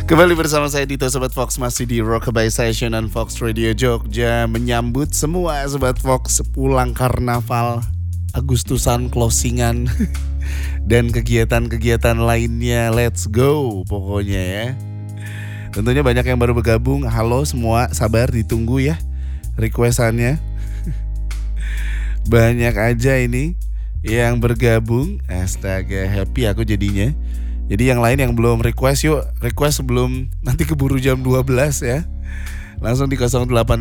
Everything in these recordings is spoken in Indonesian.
Kembali bersama saya Dito Sobat Fox, masih di Rockabye Session dan Fox Radio Jogja. Menyambut semua Sobat Fox pulang karnaval, Agustusan, closingan dan kegiatan-kegiatan lainnya. Let's go pokoknya ya. Tentunya banyak yang baru bergabung. Halo semua, sabar ditunggu ya requestannya. Banyak aja ini yang bergabung. Astaga, happy aku jadinya. Jadi yang lain yang belum request, yuk request sebelum nanti keburu jam 12 ya. Langsung di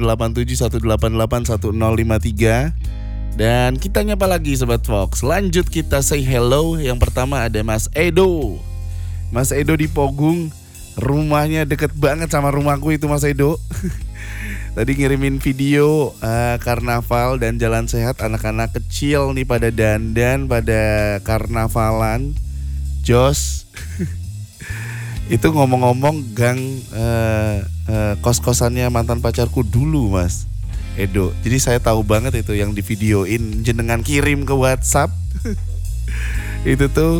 088718811053. Dan kita nyapa lagi Sobat Fox. Lanjut kita say hello. Yang pertama ada Mas Edo. Mas Edo di Pogung. Rumahnya deket banget sama rumahku itu Mas Edo. Tadi ngirimin video karnaval dan jalan sehat. Anak-anak kecil nih pada dandan, pada karnavalan. Jos. Itu ngomong-ngomong gang kos-kosannya mantan pacarku dulu Mas Edo. Jadi saya tahu banget itu yang di videoin, jenengan kirim ke WhatsApp. Itu tuh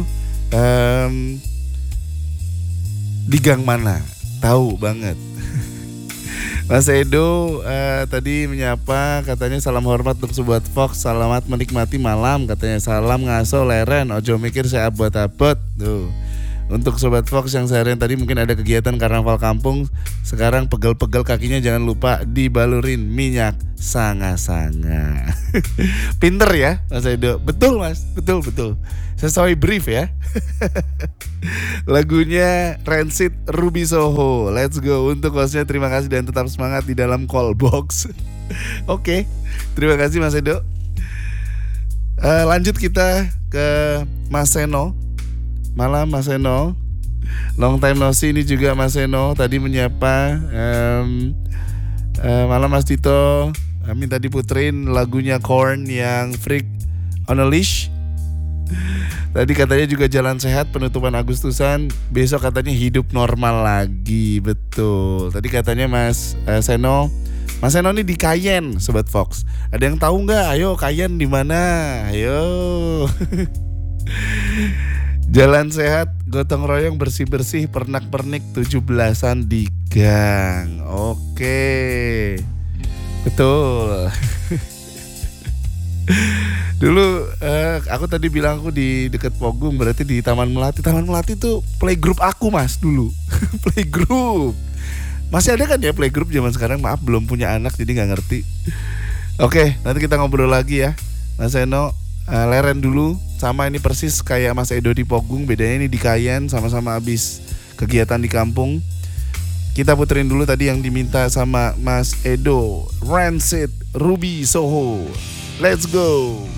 di gang mana? Tahu banget. Mas Edo tadi menyapa, katanya salam hormat untuk Sobat Fox, selamat menikmati malam, katanya salam ngaso leren, ojo mikir saya abot-abot. Tuh. Untuk Sobat Fox yang seharian tadi mungkin ada kegiatan karnaval kampung, sekarang pegel-pegel kakinya jangan lupa dibalurin minyak sanga-sanga. Pinter ya Mas Edo. Betul Mas, betul. Sesuai brief ya. Lagunya Rancid Ruby Soho. Let's go. Untuk hostnya terima kasih dan tetap semangat di dalam call box. Oke, terima kasih Mas Edo. Lanjut kita ke Mas Seno. Malam Mas Seno. Long time no see ini juga Mas Seno. Tadi menyapa. Malam Mas Tito. Minta diputerin lagunya Korn yang Freak on a Leash. Tadi katanya juga jalan sehat penutupan Agustusan. Besok katanya hidup normal lagi. Betul. Tadi katanya Mas Seno. Mas Seno ini di Kayen Sobat Fox. Ada yang tahu nggak? Ayo Kayen di mana? Ayo. Jalan sehat, gotong royong, bersih-bersih, pernak-pernik 17-an di gang. Oke. Betul. Dulu aku tadi bilang aku di dekat Pogung, berarti di Taman Melati. Taman Melati tuh playgroup aku Mas dulu. Playgroup. Masih ada kan ya playgroup zaman sekarang? Maaf belum punya anak jadi gak ngerti. Oke, nanti kita ngobrol lagi ya Mas Seno. Leren dulu, sama ini persis kayak Mas Edo di Pogung, bedanya ini di Kayen, sama-sama habis kegiatan di kampung. Kita puterin dulu tadi yang diminta sama Mas Edo, Rancid Ruby Soho. Let's go.